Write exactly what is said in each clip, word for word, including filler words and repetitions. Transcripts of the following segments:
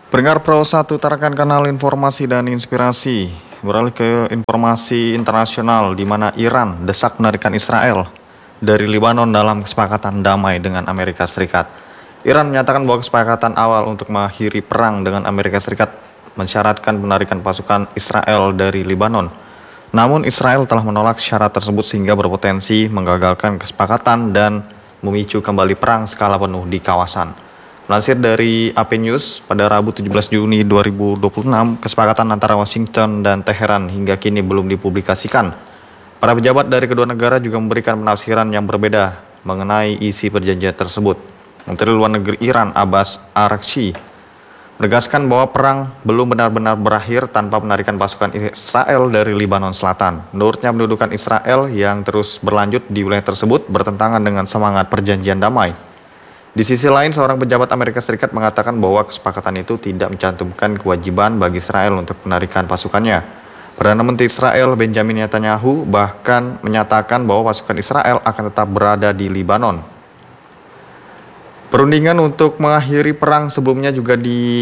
Pendengar Pro satu utarakan kanal informasi dan inspirasi. Beralih ke informasi internasional di mana Iran desak menarikan Israel dari Lebanon dalam kesepakatan damai dengan Amerika Serikat. Iran menyatakan bahwa kesepakatan awal untuk mengakhiri perang dengan Amerika Serikat mensyaratkan penarikan pasukan Israel dari Lebanon. Namun Israel telah menolak syarat tersebut sehingga berpotensi menggagalkan kesepakatan dan memicu kembali perang skala penuh di kawasan. Melansir dari A P News, pada Rabu tujuh belas Juni dua ribu dua puluh enam, kesepakatan antara Washington dan Teheran hingga kini belum dipublikasikan. Para pejabat dari kedua negara juga memberikan penafsiran yang berbeda mengenai isi perjanjian tersebut. Menteri Luar Negeri Iran Abbas Araghchi menegaskan bahwa perang belum benar-benar berakhir tanpa penarikan pasukan Israel dari Lebanon Selatan. Menurutnya, pendudukan Israel yang terus berlanjut di wilayah tersebut bertentangan dengan semangat perjanjian damai. Di sisi lain, seorang pejabat Amerika Serikat mengatakan bahwa kesepakatan itu tidak mencantumkan kewajiban bagi Israel untuk menarikan pasukannya. Perdana Menteri Israel Benjamin Netanyahu bahkan menyatakan bahwa pasukan Israel akan tetap berada di Lebanon. Perundingan untuk mengakhiri perang sebelumnya juga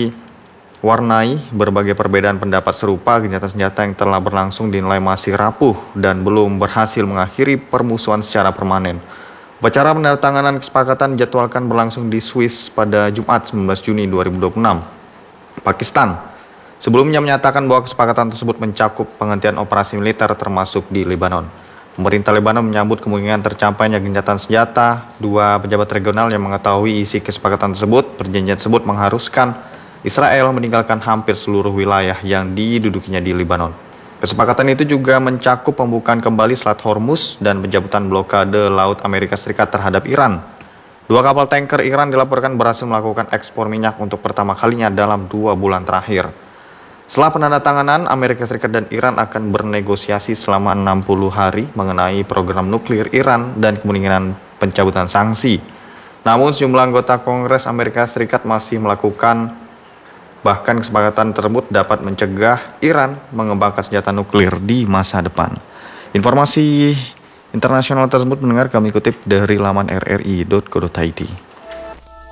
diwarnai berbagai perbedaan pendapat serupa. Gencatan senjata yang telah berlangsung dinilai masih rapuh dan belum berhasil mengakhiri permusuhan secara permanen. Upacara penandatanganan kesepakatan dijadwalkan berlangsung di Swiss pada Jumat sembilan belas Juni dua ribu dua puluh enam. Pakistan sebelumnya menyatakan bahwa kesepakatan tersebut mencakup penghentian operasi militer termasuk di Lebanon. Pemerintah Lebanon menyambut kemungkinan tercapainya gencatan senjata. Dua pejabat regional yang mengetahui isi kesepakatan tersebut, perjanjian tersebut mengharuskan Israel meninggalkan hampir seluruh wilayah yang didudukinya di Lebanon. Kesepakatan itu juga mencakup pembukaan kembali Selat Hormuz dan pencabutan blokade Laut Amerika Serikat terhadap Iran. Dua kapal tanker Iran dilaporkan berhasil melakukan ekspor minyak untuk pertama kalinya dalam dua bulan terakhir. Setelah penandatanganan, Amerika Serikat dan Iran akan bernegosiasi selama enam puluh hari mengenai program nuklir Iran dan kemungkinan pencabutan sanksi. Namun sejumlah anggota Kongres Amerika Serikat masih melakukan Bahkan kesepakatan tersebut dapat mencegah Iran mengembangkan senjata nuklir di masa depan. Informasi internasional tersebut mendengar kami kutip dari laman r r i titik co titik i d.